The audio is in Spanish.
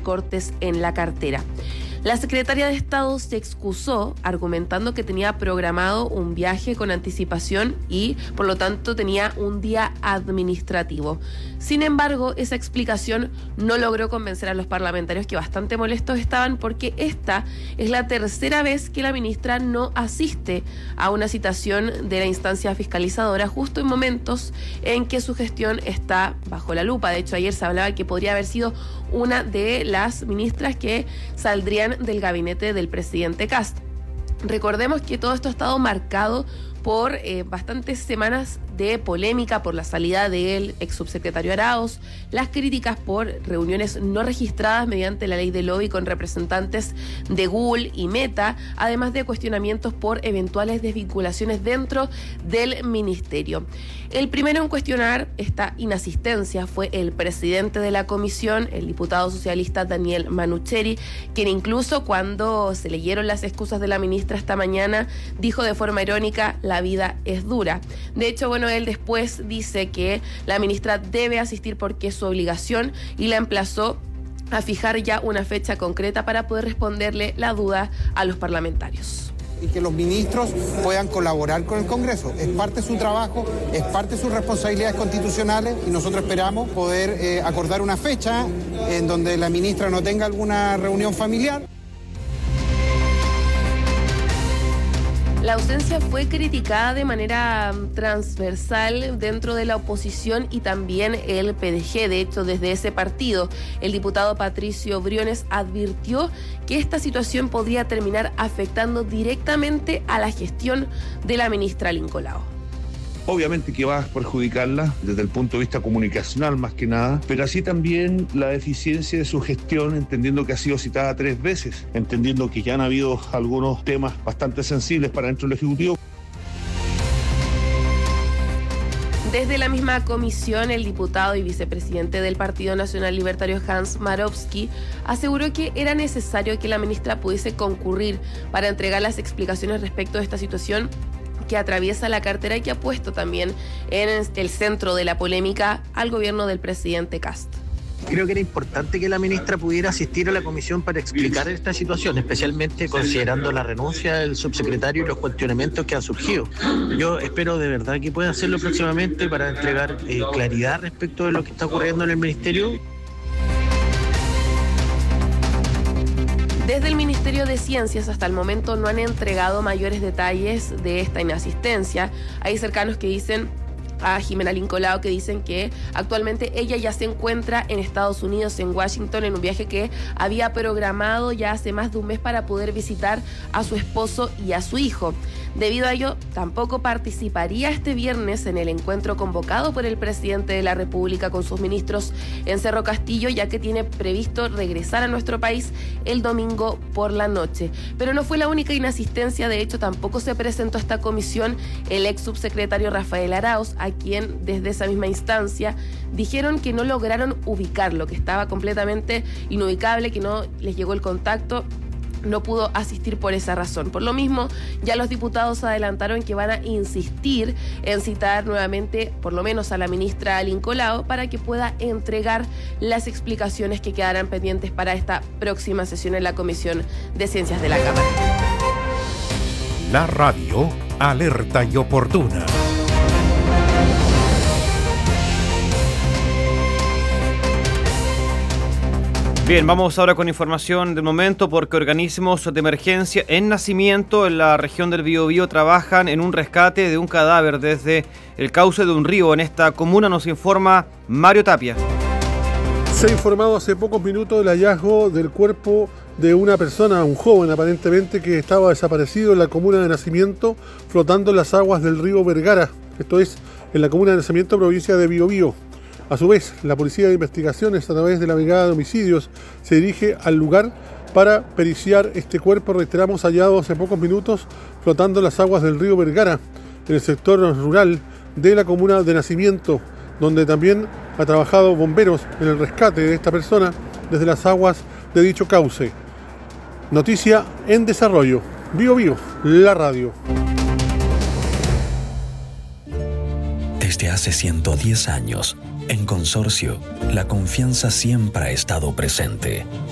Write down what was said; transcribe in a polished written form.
recortes en la cartera. La secretaria de Estado se excusó argumentando que tenía programado un viaje con anticipación y, por lo tanto, tenía un día administrativo. Sin embargo, esa explicación no logró convencer a los parlamentarios, que bastante molestos estaban porque esta es la tercera vez que la ministra no asiste a una citación de la instancia fiscalizadora justo en momentos en que su gestión está bajo la lupa. De hecho, ayer se hablaba que podría haber sido una de las ministras que saldrían del gabinete del presidente Kast. Recordemos que todo esto ha estado marcado por bastantes semanas de polémica por la salida del ex subsecretario Arauz, las críticas por reuniones no registradas mediante la ley de lobby con representantes de Google y Meta, además de cuestionamientos por eventuales desvinculaciones dentro del ministerio. El primero en cuestionar esta inasistencia fue el presidente de la comisión, el diputado socialista Daniel Manucheri, quien incluso cuando se leyeron las excusas de la ministra esta mañana, dijo de forma irónica: la vida es dura. De hecho, él después dice que la ministra debe asistir porque es su obligación y la emplazó a fijar ya una fecha concreta para poder responderle la duda a los parlamentarios. Y que los ministros puedan colaborar con el Congreso. Es parte de su trabajo, es parte de sus responsabilidades constitucionales y nosotros esperamos poder acordar una fecha en donde la ministra no tenga alguna reunión familiar. La ausencia fue criticada de manera transversal dentro de la oposición y también el PDG. De hecho, desde ese partido, el diputado Patricio Briones advirtió que esta situación podría terminar afectando directamente a la gestión de la ministra Lincoln Lao. Obviamente que va a perjudicarla desde el punto de vista comunicacional más que nada, pero así también la eficiencia de su gestión, entendiendo que ha sido citada 3 veces, entendiendo que ya han habido algunos temas bastante sensibles para dentro del Ejecutivo. Desde la misma comisión, el diputado y vicepresidente del Partido Nacional Libertario Hans Marowski aseguró que era necesario que la ministra pudiese concurrir para entregar las explicaciones respecto de esta situación que atraviesa la cartera y que ha puesto también en el centro de la polémica al gobierno del presidente Kast. Creo que era importante que la ministra pudiera asistir a la comisión para explicar esta situación, especialmente considerando la renuncia del subsecretario y los cuestionamientos que han surgido. Yo espero de verdad que pueda hacerlo próximamente para entregar claridad respecto de lo que está ocurriendo en el ministerio. Desde el Ministerio de Ciencias hasta el momento no han entregado mayores detalles de esta inasistencia. Hay cercanos que dicen a Jimena Lincoln Lao, que dicen que actualmente ella ya se encuentra en Estados Unidos, en Washington, en un viaje que había programado ya hace más de un mes para poder visitar a su esposo y a su hijo. Debido a ello, tampoco participaría este viernes en el encuentro convocado por el presidente de la República con sus ministros en Cerro Castillo, ya que tiene previsto regresar a nuestro país el domingo por la noche. Pero no fue la única inasistencia. De hecho, tampoco se presentó a esta comisión el ex subsecretario Rafael Arauz, a quien desde esa misma instancia dijeron que no lograron ubicarlo, que estaba completamente inubicable, que no les llegó el contacto. No pudo asistir por esa razón. Por lo mismo, ya los diputados adelantaron que van a insistir en citar nuevamente, por lo menos a la ministra Lincoln Lao, para que pueda entregar las explicaciones que quedarán pendientes para esta próxima sesión en la Comisión de Ciencias de la Cámara. La radio alerta y oportuna. Bien, vamos ahora con información del momento, porque organismos de emergencia en nacimiento en la región del Biobío trabajan en un rescate de un cadáver desde el cauce de un río en esta comuna, nos informa Mario Tapia. Se ha informado hace pocos minutos el hallazgo del cuerpo de una persona, un joven aparentemente, que estaba desaparecido en la comuna de Nacimiento, flotando en las aguas del río Vergara, esto es, en la comuna de Nacimiento, provincia de Biobío. A su vez, la Policía de Investigaciones, a través de la Brigada de Homicidios, se dirige al lugar para periciar este cuerpo, reiteramos, hallado hace pocos minutos, flotando en las aguas del río Vergara, en el sector rural de la comuna de Nacimiento, donde también ha trabajado bomberos en el rescate de esta persona desde las aguas de dicho cauce. Noticia en desarrollo. Biobío, la radio. Desde hace 110 años, en Consorcio, la confianza siempre ha estado presente.